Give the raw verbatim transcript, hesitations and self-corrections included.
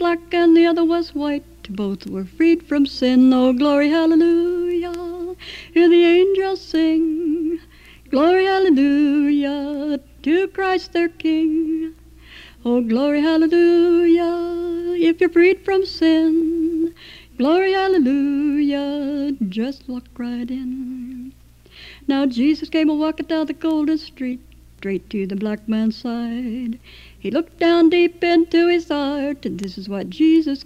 black and the other was white. Both were freed from sin. Oh, glory, hallelujah. Hear the angels sing. Glory, hallelujah, to Christ their King. Oh, glory, hallelujah, if you're freed from sin. Glory, hallelujah, just walk right in. Now Jesus came a-walking down the golden street, straight to the black man's side. He looked down deep into his heart, and this is what Jesus